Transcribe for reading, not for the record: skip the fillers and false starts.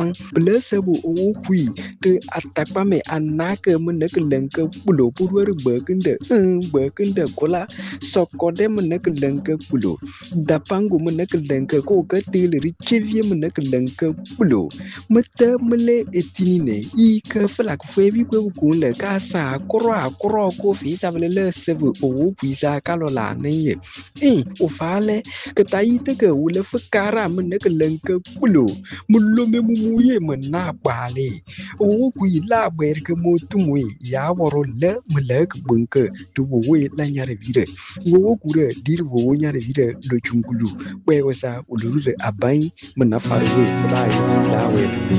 Blessable Okui, the Atapame and Naka Munakalanka Pulo, Puru Burkinde Kola, Sokodem Munakalanka Pulo, Dapango Munakalanka, Coca Til, Richivia Munakalanka Pulo, Matamale Etine, Ika Fevi Kunda, Casa, Cora, Coffee, Savale, Sevu, Pisa, Calolane, Ofale, Kataita, Ulefakara, Munakalanka Pulo. Mulome mumuye mana bale o kui la berke motumwe ya woro le mulek bunke to we la nyare vire wo kure dir wo nyare vire lo chungulu we wasa uluru abai mana farwe bai la we